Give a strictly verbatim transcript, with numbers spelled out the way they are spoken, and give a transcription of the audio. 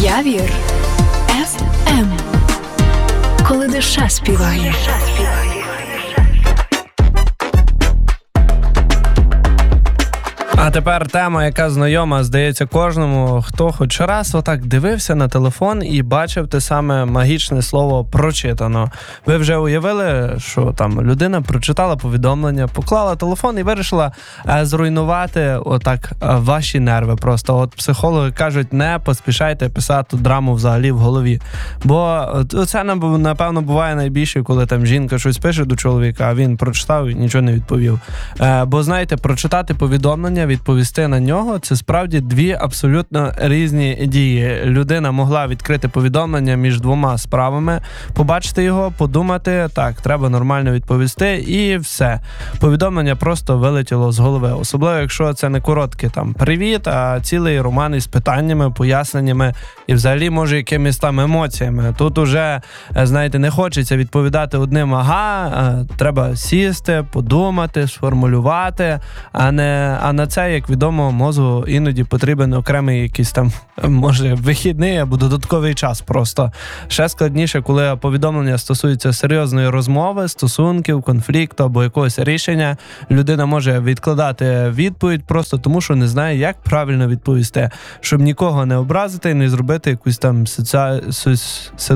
Явір еф ем. Коли душа співає. А тепер тема, яка знайома, здається, кожному, хто хоч раз отак дивився на телефон і бачив те саме магічне слово «прочитано». Ви вже уявили, що там людина прочитала повідомлення, поклала телефон і вирішила е, зруйнувати отак е, ваші нерви. Просто от психологи кажуть, не поспішайте писати драму взагалі в голові. Бо це, напевно, буває найбільше, коли там жінка щось пише до чоловіка, а він прочитав і нічого не відповів. Е, бо, знаєте, прочитати повідомлення, відповісти на нього, це справді дві абсолютно різні дії. Людина могла відкрити повідомлення між двома справами, побачити його, подумати, так, треба нормально відповісти, і все. Повідомлення просто вилетіло з голови. Особливо, якщо це не коротке там «привіт», а цілий роман із питаннями, поясненнями і взагалі, може, якимись там емоціями. Тут уже, знаєте, не хочеться відповідати одним «ага», треба сісти, подумати, сформулювати, а не а на це, як відомо, мозку іноді потрібен окремий якийсь там, може, вихідний або додатковий час просто. Ще складніше, коли повідомлення стосується серйозної розмови, стосунків, конфлікту або якогось рішення. Людина може відкладати відповідь просто тому, що не знає, як правильно відповісти, щоб нікого не образити і не зробити якусь там соціальну